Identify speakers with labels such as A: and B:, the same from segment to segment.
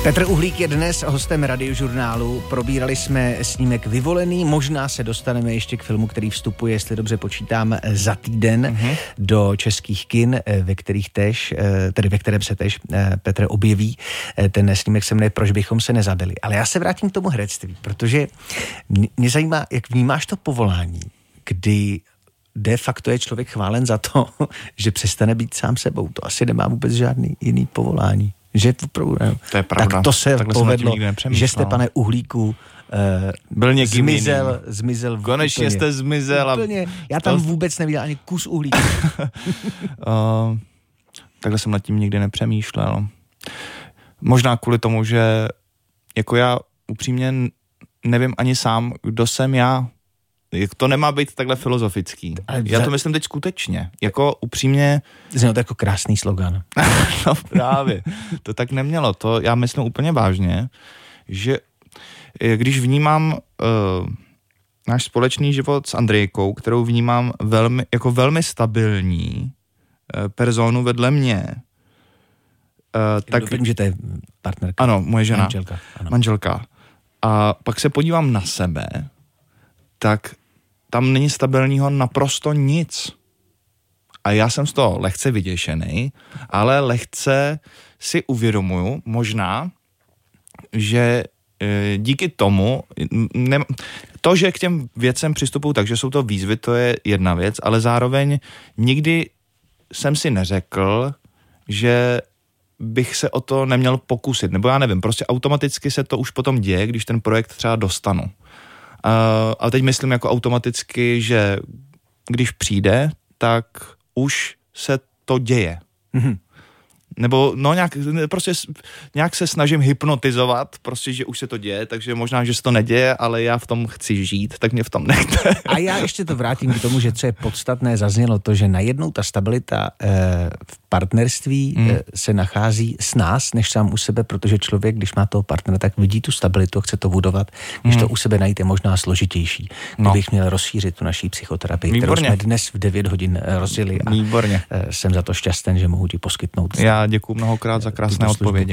A: Petr Uhlík je dnes hostem Radiožurnálu. Probírali jsme snímek Vyvolený, možná se dostaneme ještě k filmu, který vstupuje, jestli dobře počítám, za týden do českých kin, ve kterém se též Petr objeví. Ten snímek se jmenuje Proč bychom se nezabili. Ale já se vrátím k tomu herectví, protože mě zajímá, jak vnímáš to povolání, kdy de facto je člověk chválen za to, že přestane být sám sebou. To asi nemá vůbec žádný jiný povolání. Že opravdu,
B: to je pravda.
A: Tak to se povedlo, že jste, pane Uhlíku,
B: byl někým
A: zmizel.
B: Konečně úplně. Jste zmizel.
A: Úplně. Já tam vůbec neviděl ani kus uhlíku.
B: Takhle jsem nad tím nikdy nepřemýšlel. Možná kvůli tomu, že jako já upřímně nevím ani sám, kdo jsem já. To nemá být takhle filozofický. Já to myslím teď skutečně. Jako upřímně...
A: Znělo to jako krásný slogan.
B: No právě. To tak nemělo. To já myslím úplně vážně, že když vnímám náš společný život s Andrejkou, kterou vnímám velmi stabilní personu vedle mě,
A: tak... Doplním, že to je partnerka.
B: Ano, moje žena.
A: Manželka.
B: A pak se podívám na sebe, tak tam není stabilního naprosto nic. A já jsem z toho lehce vyděšený, ale lehce si uvědomuju možná, že díky tomu, to, že k těm věcem přistupuju tak, že jsou to výzvy, to je jedna věc, ale zároveň nikdy jsem si neřekl, že bych se o to neměl pokusit, nebo já nevím, prostě automaticky se to už potom děje, když ten projekt třeba dostanu. Ale teď myslím jako automaticky, že když přijde, tak už se to děje. Nebo no nějak se snažím hypnotizovat, prostě, že už se to děje, takže možná, že se to neděje, ale já v tom chci žít, tak mě v tom nechte.
A: A já ještě to vrátím k tomu, že co je podstatné, zaznělo to, že najednou ta stabilita v partnerství se nachází s nás, než sám u sebe, protože člověk, když má toho partnera, tak vidí tu stabilitu a chce to budovat, když to u sebe najít je možná složitější. Kdybych měl rozšířit tu naší psychoterapii, kterou jsme dnes v 9 hodin rozjeli a jsem za to šťastný, že mohu ti poskytnout.
B: Já děkuju mnohokrát za krásné odpovědi.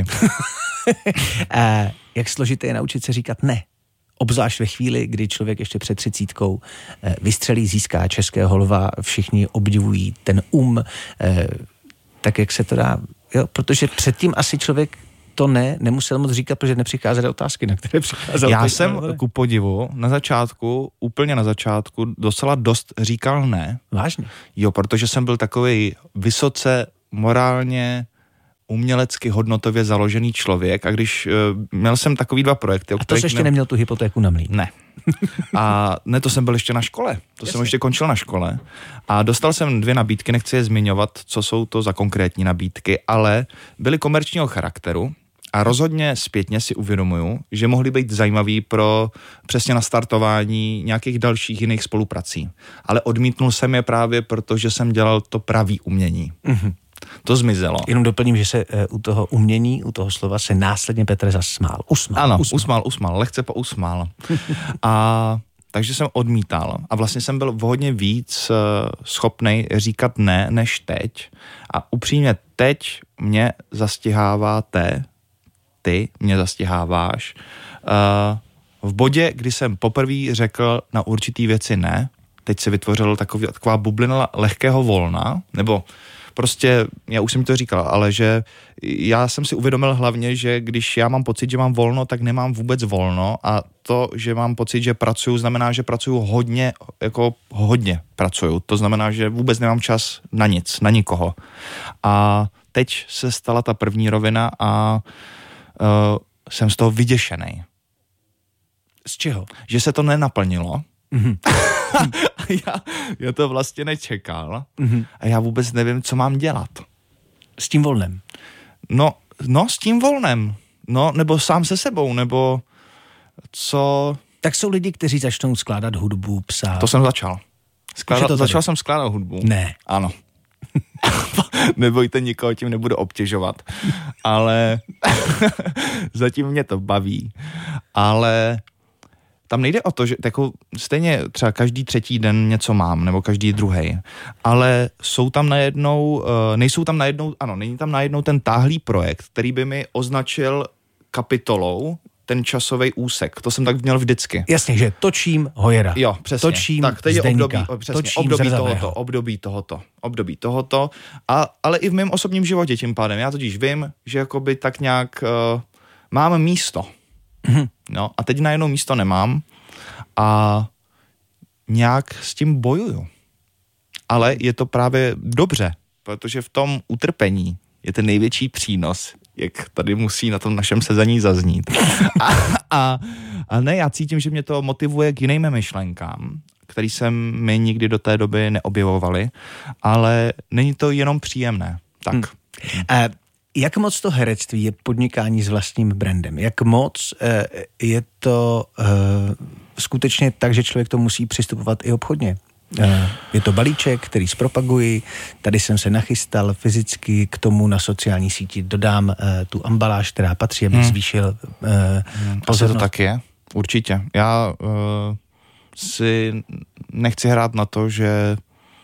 A: Jak složité je naučit se říkat ne? Obzvlášť ve chvíli, kdy člověk ještě před 30 vystřelí, získá českého lva, všichni obdivují ten tak jak se to dá, jo, protože předtím asi člověk to nemusel moc říkat, protože nepřicházely otázky, na které přicházel.
B: Já jsem ku podivu úplně na začátku docela dost říkal ne.
A: Vážně?
B: Jo, protože jsem byl takovej vysoce morálně umělecky hodnotově založený člověk a když měl jsem takový 2 projekty.
A: A to jsi ještě neměl tu hypotéku na mlýn?
B: Ne. A ne, to jsem byl ještě na škole. Jsem ještě končil na škole. A dostal jsem 2 nabídky, nechci je zmiňovat, co jsou to za konkrétní nabídky, ale byly komerčního charakteru a rozhodně zpětně si uvědomuju, že mohly být zajímavý pro přesně nastartování nějakých dalších jiných spoluprací. Ale odmítnul jsem je právě, protože jsem dělal to pravý umění. To zmizelo.
A: Jenom doplním, že se u toho umění, u toho slova se následně Petr zasmál.
B: Usmál, lehce pousmál. A takže jsem odmítal a vlastně jsem byl hodně víc schopnej říkat ne, než teď. A upřímně teď mě zastiháváte, ty mě zastiháváš, v bodě, kdy jsem poprvé řekl na určitý věci ne, teď se vytvořila taková bublina lehkého volna, nebo prostě, já už jsem to říkal, ale že já jsem si uvědomil hlavně, že když já mám pocit, že mám volno, tak nemám vůbec volno a to, že mám pocit, že pracuju, znamená, že pracuju hodně pracuju. To znamená, že vůbec nemám čas na nic, na nikoho. A teď se stala ta první rovina a jsem z toho vyděšenej.
A: Z čeho?
B: Že se to nenaplnilo. Já to vlastně nečekal a já vůbec nevím, co mám dělat.
A: S tím volnem?
B: No, s tím volnem. No, nebo sám se sebou, nebo co...
A: Tak jsou lidi, kteří začnou skládat hudbu, psát.
B: To jsem začal. Začal jsem skládat hudbu.
A: Ne.
B: Ano. Nebojte, nikoho tím nebudu obtěžovat. Ale zatím mě to baví. Ale tam nejde o to, že jako stejně třeba každý 3. den něco mám, nebo každý 2. Ale jsou tam najednou, není tam najednou ten táhlý projekt, který by mi označil kapitolou ten časový úsek. To jsem tak měl vždycky.
A: Jasně, že točím Hojera.
B: Jo, přesně.
A: Točím
B: tak, teď je období tohoto, ale i v mém osobním životě tím pádem. Já totiž vím, že jakoby tak nějak mám místo. No, a teď najednou místo nemám a nějak s tím bojuju. Ale je to právě dobře, protože v tom utrpení je ten největší přínos, jak tady musí na tom našem sezení zaznít. A ne, já cítím, že mě to motivuje k jiným myšlenkám, který jsem my nikdy do té doby neobjevovali, ale není to jenom příjemné. Tak.
A: Jak moc to herectví je podnikání s vlastním brandem? Jak moc je to skutečně tak, že člověk to musí přistupovat i obchodně? Je to balíček, který zpropaguji, tady jsem se nachystal fyzicky, k tomu na sociální síti dodám tu ambaláž, která patří, abych zvýšil pozornost.
B: To tak je, určitě. Já si nechci hrát na to, že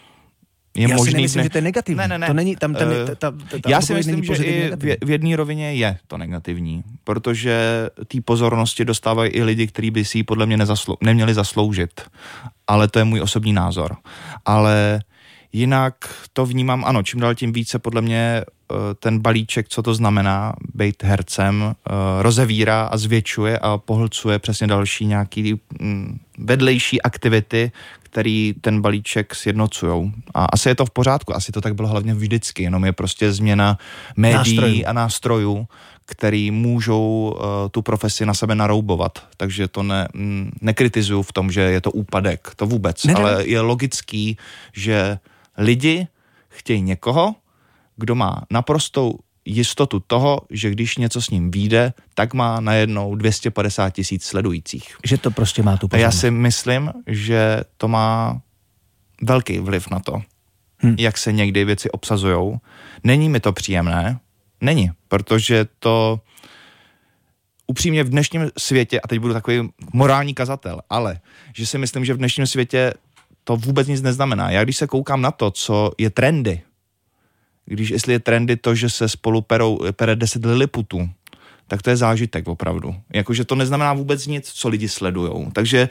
B: je
A: já
B: možný...
A: si nemyslím, že to je negativní.
B: Ne.
A: To není, tam
B: já si myslím, že i v jedné rovině je to negativní, protože té pozornosti dostávají i lidi, kteří by si ji podle mě neměli zasloužit. Ale to je můj osobní názor. Ale jinak to vnímám, ano, čím dál tím více podle mě ten balíček, co to znamená být hercem, rozevírá a zvětšuje a pohlcuje přesně další nějaký vedlejší aktivity, který ten balíček sjednocujou. A asi je to v pořádku, asi to tak bylo hlavně vždycky, jenom je prostě změna médií a nástrojů, který můžou tu profesi na sebe naroubovat. Takže to nekritizuju v tom, že je to úpadek, to vůbec. Ne. Ale je logický, že lidi chtějí někoho, kdo má naprostou jistotu toho, že když něco s ním vyjde, tak má najednou 250 000 sledujících.
A: Že to prostě má tu pozornost.
B: A já si myslím, že to má velký vliv na to, jak se někdy věci obsazujou. Není mi to příjemné, není, protože to upřímně v dnešním světě, a teď budu takový morální kazatel, ale že si myslím, že v dnešním světě to vůbec nic neznamená. Já když se koukám na to, co je trendy, jestli je trendy to, že se spolu pere 10 liliputů, tak to je zážitek opravdu. Jakože to neznamená vůbec nic, co lidi sledujou. Takže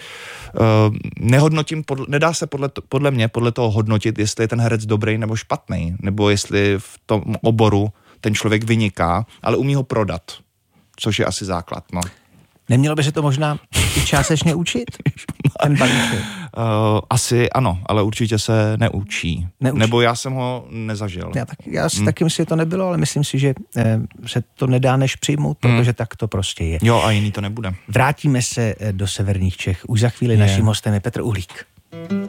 B: nehodnotím, nedá se podle toho hodnotit, jestli je ten herec dobrý nebo špatný, nebo jestli v tom oboru ten člověk vyniká, ale umí ho prodat, což je asi základ, no.
A: Nemělo by se to možná i částečně učit? Ten balíček?
B: Asi ano, ale určitě se neučí. Nebo já jsem ho nezažil.
A: Já si taky myslím, že to nebylo, ale myslím si, že se to nedá než přijmout, protože tak to prostě je.
B: Jo, a jiný to nebude.
A: Vrátíme se do severních Čech. Už za chvíli naším hostem je Petr Uhlík.